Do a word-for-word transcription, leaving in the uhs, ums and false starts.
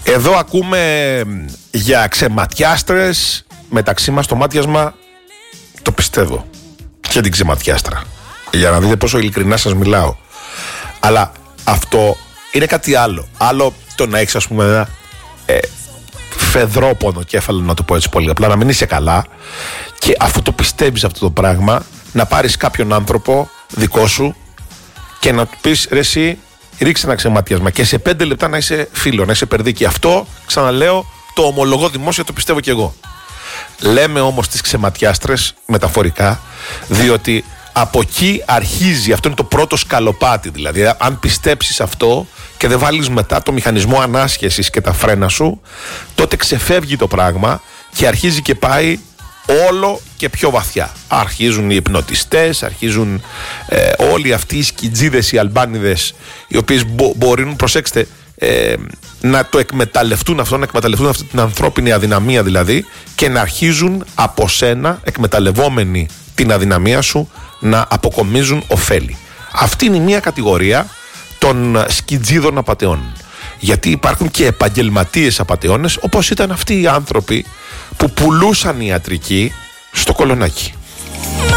Εδώ ακούμε για ξεματιάστρες. Μεταξύ μας το μάτιασμα το πιστεύω. Και την ξεματιάστρα. Για να δείτε πόσο ειλικρινά σας μιλάω. Αλλά αυτό είναι κάτι άλλο. Άλλο το να έχεις, ας πούμε, ένα ε, φεδρόπονο κέφαλο, να το πω έτσι πολύ απλά, να μην είσαι καλά, και αφού το πιστεύεις αυτό το πράγμα, να πάρεις κάποιον άνθρωπο δικό σου και να του πεις, ρε εσύ, ρίξε ένα ξεματιάσμα, και σε πέντε λεπτά να είσαι φίλο, να είσαι περδίκι. Αυτό, ξαναλέω, το ομολογώ δημόσια, το πιστεύω κι εγώ. Λέμε όμως τις ξεματιάστρες μεταφορικά, διότι από εκεί αρχίζει, αυτό είναι το πρώτο σκαλοπάτι. Δηλαδή, αν πιστέψεις αυτό και δεν βάλεις μετά το μηχανισμό ανάσχεσης και τα φρένα σου, τότε ξεφεύγει το πράγμα και αρχίζει και πάει όλο και πιο βαθιά. Αρχίζουν οι υπνοτιστές, αρχίζουν ε, όλοι αυτοί οι σκιτζίδες, οι αλμπάνιδες, οι οποίες μπο, μπορούν, προσέξτε, ε, να το εκμεταλλευτούν αυτό, να εκμεταλλευτούν αυτή την ανθρώπινη αδυναμία δηλαδή, και να αρχίζουν από σένα, εκμεταλλευόμενοι την αδυναμία σου, να αποκομίζουν ωφέλη. Αυτή είναι η μία κατηγορία των σκιτζίδων απατεών. Γιατί υπάρχουν και επαγγελματίες απατεώνες, όπως ήταν αυτοί οι άνθρωποι που πουλούσαν ιατρική στο Κολονάκι.